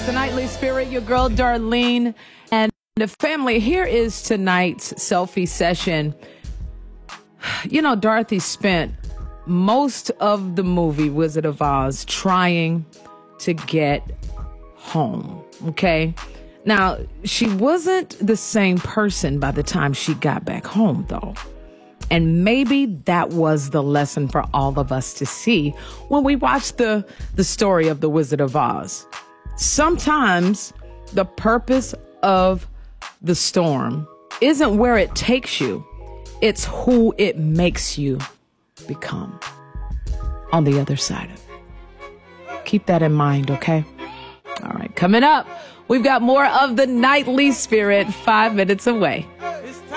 the Nightly Spirit, your girl Darlene, and the family. Here is tonight's selfie session. You know, Dorothy spent most of the movie Wizard of Oz trying to get home, okay? Now, she wasn't the same person by the time she got back home, though. And maybe that was the lesson for all of us to see when we watch the story of the Wizard of Oz. Sometimes the purpose of the storm isn't where it takes you. It's who it makes you become on the other side of it. Keep that in mind, okay? All right, coming up, we've got more of the Nightly Spirit 5 minutes away.